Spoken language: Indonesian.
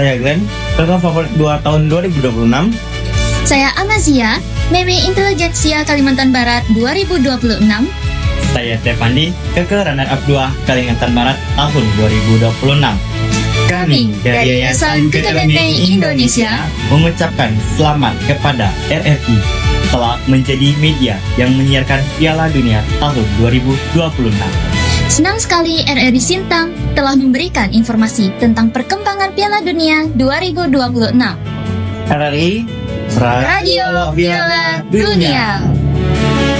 Saya Glenn, kakak favorit 2 tahun 2026. Saya Amazia, Meme Intelijensia Kalimantan Barat 2026. Saya Stefandi, kakak runner-up 2 Kalimantan Barat tahun 2026. Kami dari Yayasan Keterampilan Indonesia mengucapkan selamat kepada RRI telah menjadi media yang menyiarkan Piala Dunia tahun 2026. senang sekali RRI Sintang telah memberikan informasi tentang perkembangan Piala Dunia 2026. RRI Radio Piala Dunia.